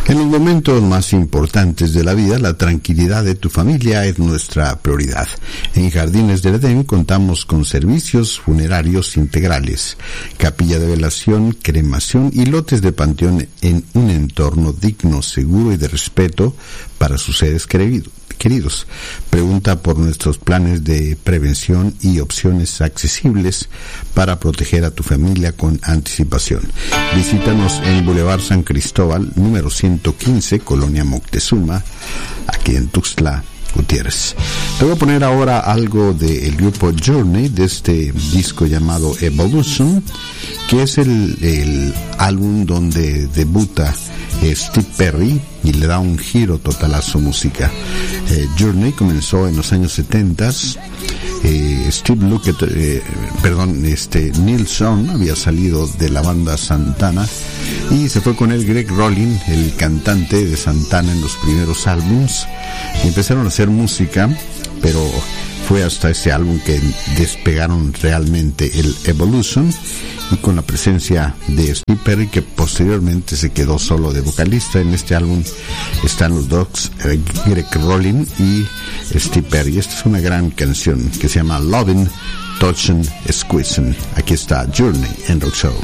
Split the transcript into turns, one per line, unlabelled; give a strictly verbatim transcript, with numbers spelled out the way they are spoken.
En los momentos más importantes de la vida, la tranquilidad de tu familia es nuestra prioridad. En Jardines del Edén contamos con servicios funerarios integrales, capilla de velación, cremación y lotes de panteón en un entorno digno, seguro y de respeto para sus seres queridos. Pregunta por nuestros planes de prevención y opciones accesibles para proteger a tu familia con anticipación. Visítanos en Boulevard San Cristóbal, número ciento quince, Colonia Moctezuma, aquí en Tuxtla Gutiérrez. Te voy a poner ahora algo del grupo Journey, de este disco llamado Evolution, que es el, el álbum donde debuta eh, Steve Perry y le da un giro total a su música. Eh, Journey comenzó en los años setenta. Eh, Steve Luckett, eh, perdón, este Neil Sean había salido de la banda Santana y se fue con él Greg Rollin, el cantante de Santana en los primeros álbums, y empezaron a hacer música, pero fue hasta este álbum que despegaron realmente, el Evolution, y con la presencia de Steve Perry, que posteriormente se quedó solo de vocalista. En este álbum están los dos, eh, Greg Rollin y Steve Perry. Esta es una gran canción que se llama Lovin', Touchin', Squeezin'. Aquí está Journey en Rock Show.